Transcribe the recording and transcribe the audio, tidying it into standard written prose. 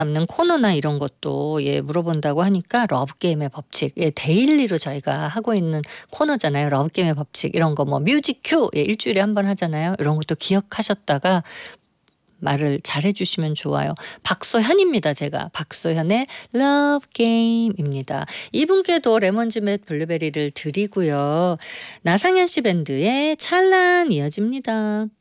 남는 코너나 이런 것도 예 물어본다고 하니까 러브게임의 법칙 예 데일리로 저희가 하고 있는 코너잖아요. 러브게임의 법칙 이런 거 뭐 뮤직 큐 예 일주일에 한 번 하잖아요. 이런 것도 기억하셨다가 말을 잘해 주시면 좋아요. 박소현입니다 제가. 박소현의 러브게임입니다. 이분께도 레몬즙 블루베리를 드리고요. 나상현 씨 밴드의 찰란 이어집니다.